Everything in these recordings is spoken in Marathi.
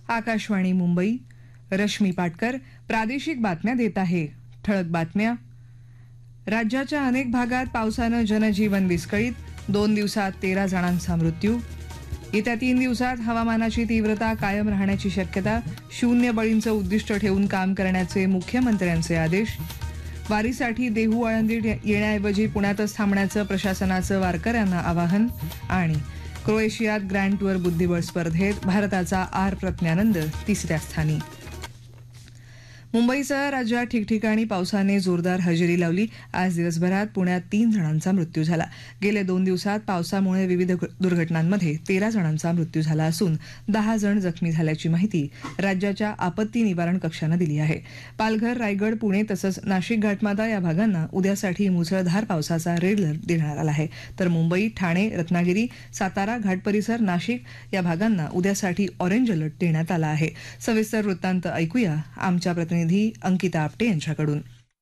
आकाशवाणी मुंबई. रश्मी पाटकर प्रादेशिक बातम्या देत आहे. ठळक बातम्या. राज्याच्या अनेक भागात पावसानं जनजीवन विस्कळीत. 2 दिवसात 13 जणांचा मृत्यू. येत्या 3 दिवसात हवामानाची तीव्रता कायम राहण्याची शक्यता. 0 बळींचं उद्दिष्ट ठेवून काम करण्याचे मुख्यमंत्र्यांचे आदेश. वारीसाठी देहू आळंदी येण्याऐवजी पुण्यातच थांबण्याचं प्रशासनाचं वारकऱ्यांना आवाहन. आणि क्रोएशियात ग्रँड टूर बुद्धिबळ स्पर्धेत भारताचा आर प्रज्ञानंद 3ऱ्या स्थानी. मुंबईसह राज्यात ठिकठिकाणी पावसाने जोरदार हजेरी लावली. आज दिवसभरात पुण्यात 3 जणांचा मृत्यू झाला. गेल्या 2 दिवसात पावसामुळे विविध दुर्घटनांमध्ये 13 जणांचा मृत्यू झाला असून 10 जण जखमी झाल्याची माहिती राज्याच्या आपत्ती निवारण कक्षानं दिली आहे. पालघर, रायगड, पुणे तसंच नाशिक घाटमाता या भागांना उद्यासाठी मुसळधार पावसाचा रेड अलर्ट देण्यात आला आहे. तर मुंबई, ठाणे, रत्नागिरी, सातारा, घाट परिसर, नाशिक या भागांना उद्यासाठी ऑरेंज अलर्ट देण्यात आला आहे. सविस्तर वृत्तांत ऐकूया आमच्या प्रतिनिधी अंकिता आपटे यांच्याकडून.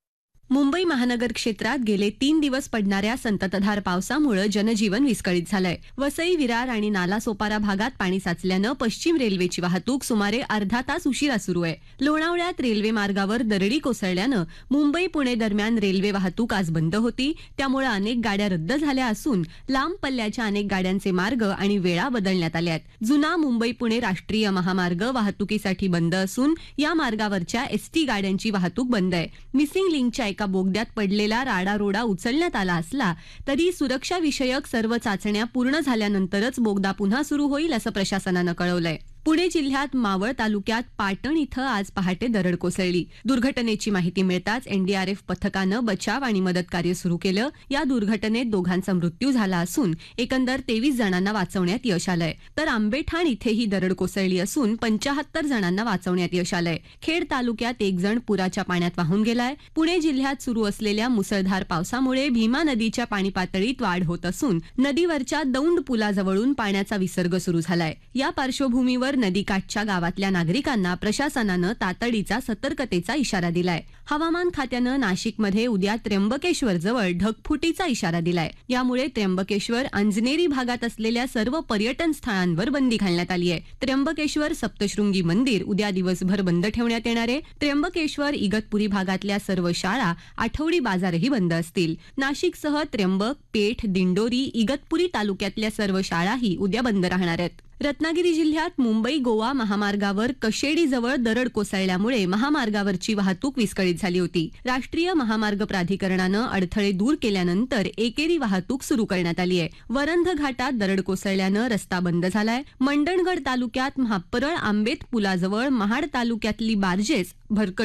मुंबई महानगर क्षेत्रात गेले 3 दिवस पडणाऱ्या संततधार पावसामुळे जनजीवन विस्कळीत झालंय. वसई, विरार आणि नालासोपारा भागात पाणी साचल्यानं पश्चिम रेल्वेची वाहतूक सुमारे अर्धा तास उशिरा सुरू आहे. लोणावळ्यात रेल्वे मार्गावर दरडी कोसळल्यानं मुंबई पुणे दरम्यान रेल्वे वाहतूक आज बंद होती. त्यामुळे अनेक गाड्या रद्द झाल्या असून लांब पल्ल्याच्या अनेक गाड्यांचे मार्ग आणि वेळा बदलण्यात आल्या आहेत. जुना मुंबई पुणे राष्ट्रीय महामार्ग वाहतुकीसाठी बंद असून या मार्गावरच्या एसटी गाड्यांची वाहतूक बंद आहे. मिसिंग लिंकच्या एका बोगद्यात पडलेला राडारोडा उचलण्यात आला असला तरी सुरक्षा विषयक सर्व चाचण्या पूर्ण झाल्यानंतरच बोगदा पुन्हा सुरू होईल असं प्रशासनानं कळवलंय. पुणे जिल्ह्यात मावळ तालुक्यात पाटण इथं आज पहाटे दरड कोसळली. दुर्घटनेची माहिती मिळताच एनडीआरएफ पथकानं बचाव आणि मदत कार्य सुरू केलं. या दुर्घटनेत 2घांचा मृत्यू झाला असून एकंदर 23 जणांना वाचवण्यात यश आलंय. तर आंबेठाण इथेही दरड कोसळली असून 75 जणांना वाचवण्यात यश आलंय. खेड तालुक्यात 1 जण पुराच्या पाण्यात वाहून गेलाय. पुणे जिल्ह्यात सुरू असलेल्या मुसळधार पावसामुळे भीमा नदीच्या पाणी पातळीत वाढ होत असून नदीवरच्या दौंड पुलाजवळून पाण्याचा विसर्ग सुरू झालाय. या पार्श्वभूमीवर नदीकाठच्या गावातल्या नागरिकांना प्रशासनानं तातडीचा सतर्कतेचा इशारा दिलाय. हवामान खात्यानं नाशिकमध्ये उद्या त्र्यंबकेश्वर जवळ ढगफुटीचा इशारा दिलाय. यामुळे त्र्यंबकेश्वर, अंजनेरी भागात असलेल्या सर्व पर्यटन स्थळांवर बंदी घालण्यात आली आहे. त्र्यंबकेश्वर सप्तशृंगी मंदिर उद्या दिवसभर बंद ठेवण्यात येणार आहे. त्र्यंबकेश्वर, इगतपुरी भागातल्या सर्व शाळा, आठवडी बाजारही बंद असतील. नाशिकसह त्र्यंबक, पेठ, दिंडोरी, इगतपुरी तालुक्यातल्या सर्व शाळाही उद्या बंद राहणार आहेत. रत्नागिरी जिल्ह्यात मुंबई गोवा महामार्गावर कशेडीजवळ दरड कोसळल्यामुळे महामार्गावरची वाहतूक विस्कळीत झाली होती. राष्ट्रीय महामार्ग प्राधिकरणानं अडथळे दूर केल्यानंतर एकेरी वाहतूक सुरू करण्यात आली आहे. वरंध घाटात दरड कोसळल्यानं रस्ता बंद झालाय. मंडणगड तालुक्यात म्हापरळ आंबेत पुलाजवळ महाड तालुक्यातली बार्जेस भरकट